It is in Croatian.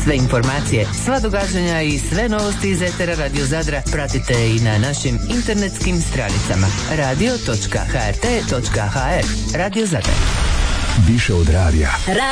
Sve informacije, sva događanja i sve novosti iz etera Radio Zadra pratite i na našim internetskim stranicama radio.hrt.hr. Radio Zadar. Više od radija.